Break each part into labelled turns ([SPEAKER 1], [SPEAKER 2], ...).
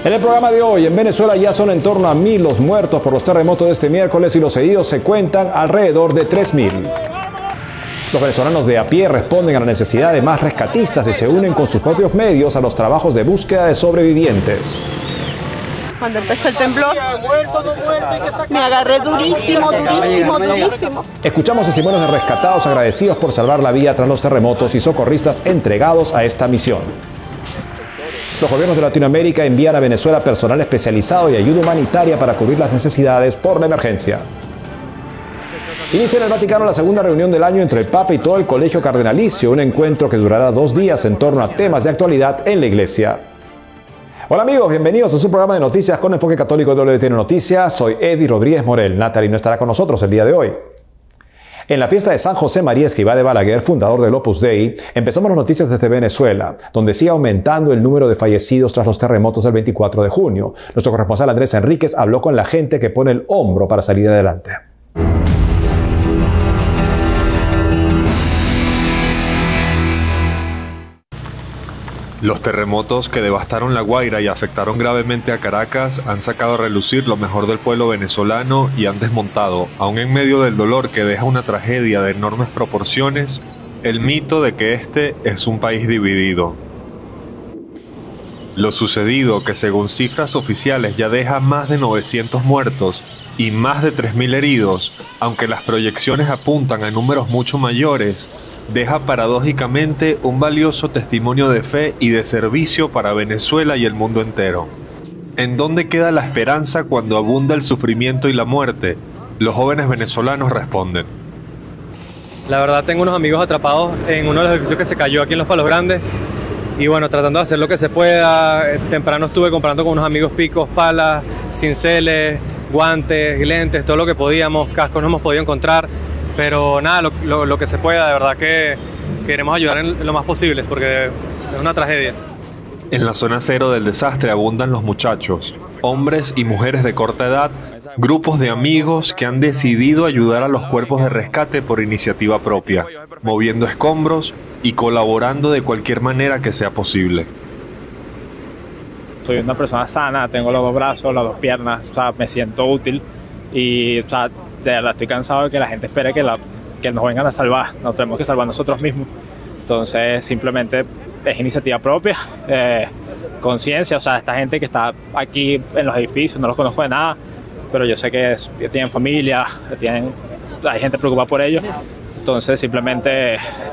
[SPEAKER 1] En el programa de hoy, en Venezuela ya son en torno a 1.000 los muertos por los terremotos de este miércoles y los heridos se cuentan alrededor de 3.000. Los venezolanos de a pie responden a la necesidad de más rescatistas y se unen con sus propios medios a los trabajos de búsqueda de sobrevivientes.
[SPEAKER 2] Cuando empezó el temblor, me agarré durísimo.
[SPEAKER 1] Escuchamos testimonios de rescatados agradecidos por salvar la vida tras los terremotos y socorristas entregados a esta misión. Los gobiernos de Latinoamérica envían a Venezuela personal especializado y ayuda humanitaria para cubrir las necesidades por la emergencia. Inicia en el Vaticano la segunda reunión del año entre el Papa y todo el Colegio Cardenalicio, un encuentro que durará 2 días en torno a temas de actualidad en la Iglesia. Hola amigos, bienvenidos a su programa de noticias con enfoque católico de WTN Noticias. Soy Eddie Rodríguez Morel. Natalie no estará con nosotros el día de hoy. En la fiesta de San José María Escrivá de Balaguer, fundador del Opus Dei, empezamos las noticias desde Venezuela, donde sigue aumentando el número de fallecidos tras los terremotos del 24 de junio. Nuestro corresponsal Andrés Enríquez habló con la gente que pone el hombro para salir adelante.
[SPEAKER 3] Los terremotos que devastaron La Guaira y afectaron gravemente a Caracas han sacado a relucir lo mejor del pueblo venezolano y han desmontado, aun en medio del dolor que deja una tragedia de enormes proporciones, el mito de que este es un país dividido. Lo sucedido, que según cifras oficiales ya deja más de 900 muertos y más de 3.000 heridos, aunque las proyecciones apuntan a números mucho mayores, deja paradójicamente un valioso testimonio de fe y de servicio para Venezuela y el mundo entero. ¿En dónde queda la esperanza cuando abunda el sufrimiento y la muerte? Los jóvenes venezolanos responden.
[SPEAKER 4] La verdad tengo unos amigos atrapados en uno de los edificios que se cayó aquí en Los Palos Grandes y bueno, tratando de hacer lo que se pueda. Temprano estuve comprando con unos amigos picos, palas, cinceles, guantes, lentes, todo lo que podíamos, cascos no hemos podido encontrar. Pero nada, lo que se pueda, de verdad que queremos ayudar en lo más posible, porque es una tragedia.
[SPEAKER 3] En la zona cero del desastre abundan los muchachos, hombres y mujeres de corta edad, grupos de amigos que han decidido ayudar a los cuerpos de rescate por iniciativa propia, moviendo escombros y colaborando de cualquier manera que sea posible.
[SPEAKER 5] Soy una persona sana, tengo los 2 brazos, las 2 piernas, o sea, me siento útil y, o sea, de verdad estoy cansado de que la gente espere que nos vengan a salvar. Nos tenemos que salvar nosotros mismos. Entonces simplemente es iniciativa propia, conciencia. O sea, esta gente que está aquí en los edificios, no los conozco de nada, pero yo sé que tienen familia, hay gente preocupada por ellos. Entonces simplemente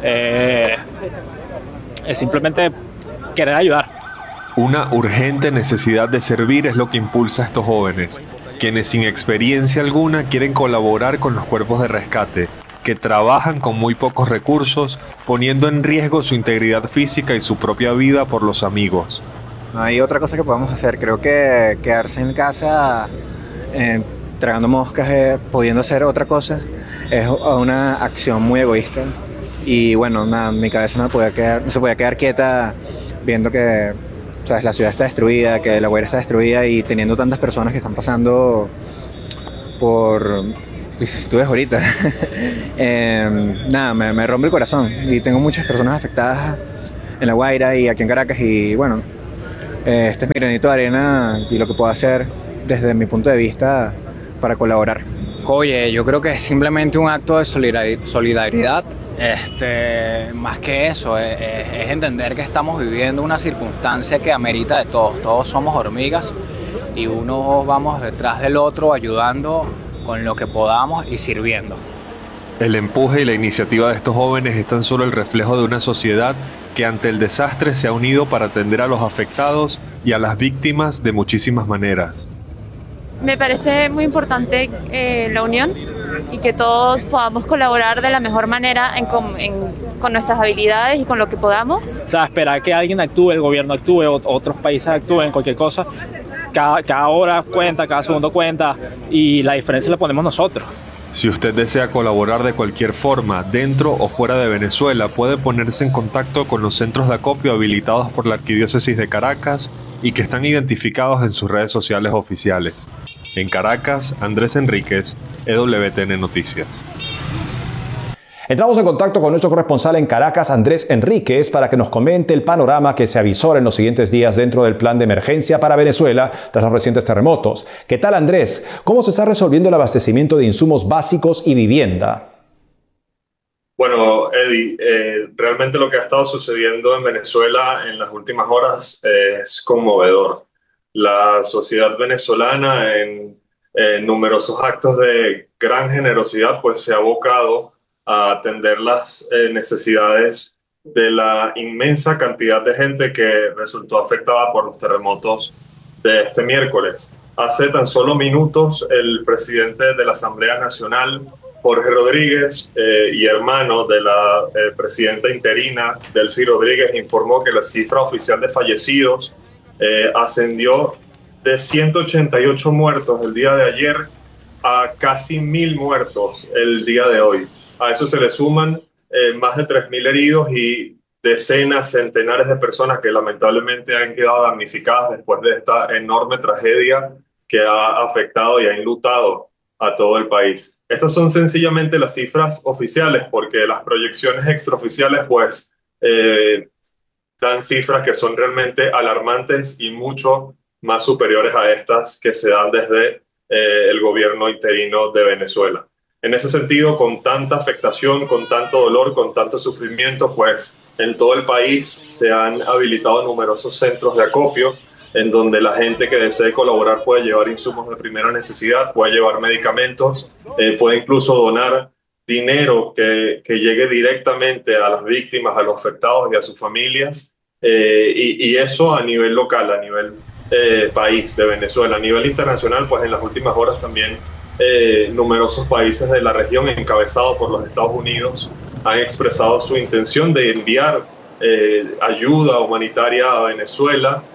[SPEAKER 5] es simplemente querer ayudar.
[SPEAKER 3] Una urgente necesidad de servir es lo que impulsa a estos jóvenes, quienes sin experiencia alguna quieren colaborar con los cuerpos de rescate, que trabajan con muy pocos recursos, poniendo en riesgo su integridad física y su propia vida por los amigos.
[SPEAKER 6] No hay otra cosa que podamos hacer. Creo que quedarse en casa tragando moscas, pudiendo hacer otra cosa, es una acción muy egoísta. Y bueno, nada, mi cabeza no se podía quedar quieta viendo que, ¿sabes?, la ciudad está destruida, que La Guaira está destruida y teniendo tantas personas que están pasando por vicisitudes ahorita. Nada, me rompe el corazón y tengo muchas personas afectadas en La Guaira y aquí en Caracas y bueno, este es mi granito de arena y lo que puedo hacer desde mi punto de vista para colaborar.
[SPEAKER 7] Oye, yo creo que es simplemente un acto de solidaridad. Más que eso, es entender que estamos viviendo una circunstancia que amerita de todos. Todos somos hormigas y unos vamos detrás del otro ayudando con lo que podamos y sirviendo.
[SPEAKER 3] El empuje y la iniciativa de estos jóvenes es tan solo el reflejo de una sociedad que ante el desastre se ha unido para atender a los afectados y a las víctimas de muchísimas maneras.
[SPEAKER 2] Me parece muy importante la unión y que todos podamos colaborar de la mejor manera con nuestras habilidades y con lo que podamos.
[SPEAKER 5] O sea, esperar que alguien actúe, el gobierno actúe, otros países actúen, cualquier cosa. Cada hora cuenta, cada segundo cuenta y la diferencia la ponemos nosotros.
[SPEAKER 3] Si usted desea colaborar de cualquier forma, dentro o fuera de Venezuela, puede ponerse en contacto con los centros de acopio habilitados por la Arquidiócesis de Caracas y que están identificados en sus redes sociales oficiales. En Caracas, Andrés Enríquez, EWTN Noticias.
[SPEAKER 1] Entramos en contacto con nuestro corresponsal en Caracas, Andrés Enríquez, para que nos comente el panorama que se avisora en los siguientes días dentro del plan de emergencia para Venezuela tras los recientes terremotos. ¿Qué tal, Andrés? ¿Cómo se está resolviendo el abastecimiento de insumos básicos y vivienda?
[SPEAKER 3] Bueno, Eddie, realmente lo que ha estado sucediendo en Venezuela en las últimas horas es conmovedor. La sociedad venezolana en numerosos actos de gran generosidad pues se ha abocado a atender las necesidades de la inmensa cantidad de gente que resultó afectada por los terremotos de este miércoles. Hace tan solo minutos el presidente de la Asamblea Nacional, Jorge Rodríguez, y hermano de la presidenta interina, Delcy Rodríguez, informó que la cifra oficial de fallecidos ascendió de 188 muertos el día de ayer a casi 1.000 muertos el día de hoy. A eso se le suman más de 3.000 heridos y decenas, centenares de personas que lamentablemente han quedado damnificadas después de esta enorme tragedia que ha afectado y ha enlutado a todo el país. Estas son sencillamente las cifras oficiales, porque las proyecciones extraoficiales pues dan cifras que son realmente alarmantes y mucho más superiores a estas que se dan desde el gobierno interino de Venezuela. En ese sentido, con tanta afectación, con tanto dolor, con tanto sufrimiento, pues en todo el país se han habilitado numerosos centros de acopio en donde la gente que desee colaborar puede llevar insumos de primera necesidad, puede llevar medicamentos, puede incluso donar dinero que llegue directamente a las víctimas, a los afectados y a sus familias, y eso a nivel local, a nivel país de Venezuela. A nivel internacional, pues en las últimas horas también numerosos países de la región, encabezados por los Estados Unidos, han expresado su intención de enviar ayuda humanitaria a Venezuela,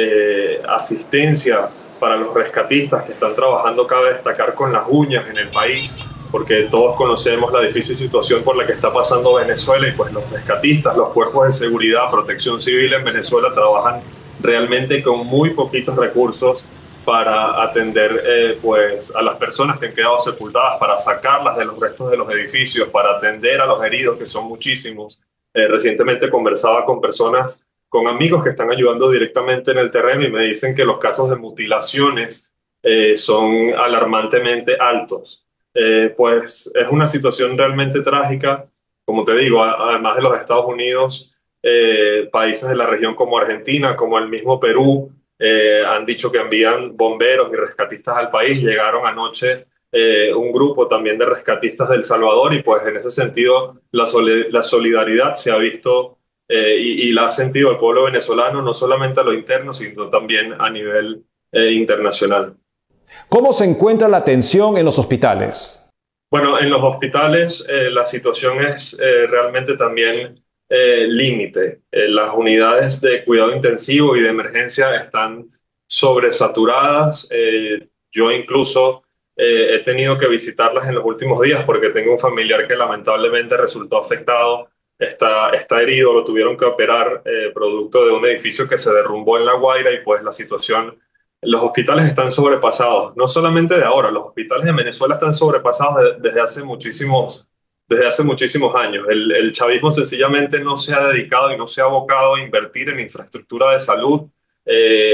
[SPEAKER 3] asistencia para los rescatistas que están trabajando, cabe destacar, con las uñas en el país, porque todos conocemos la difícil situación por la que está pasando Venezuela, y pues los rescatistas, los cuerpos de seguridad, protección civil en Venezuela trabajan realmente con muy poquitos recursos para atender pues a las personas que han quedado sepultadas, para sacarlas de los restos de los edificios, para atender a los heridos, que son muchísimos. Recientemente conversaba con personas, con amigos que están ayudando directamente en el terreno, y me dicen que los casos de mutilaciones son alarmantemente altos. Pues es una situación realmente trágica. Como te digo, además de los Estados Unidos, países de la región como Argentina, como el mismo Perú, han dicho que envían bomberos y rescatistas al país. Llegaron anoche un grupo también de rescatistas de El Salvador, y pues en ese sentido la solidaridad se ha visto y la ha sentido el pueblo venezolano, no solamente a lo interno, sino también a nivel internacional.
[SPEAKER 1] ¿Cómo se encuentra la atención en los hospitales?
[SPEAKER 3] Bueno, en los hospitales la situación es realmente también límite. Las unidades de cuidado intensivo y de emergencia están sobresaturadas. Yo incluso he tenido que visitarlas en los últimos días porque tengo un familiar que lamentablemente resultó afectado, está herido, lo tuvieron que operar producto de un edificio que se derrumbó en La Guaira, y pues la situación, los hospitales están sobrepasados, no solamente de ahora, los hospitales en Venezuela están sobrepasados desde hace muchísimos años. El chavismo sencillamente no se ha dedicado y no se ha abocado a invertir en infraestructura de salud,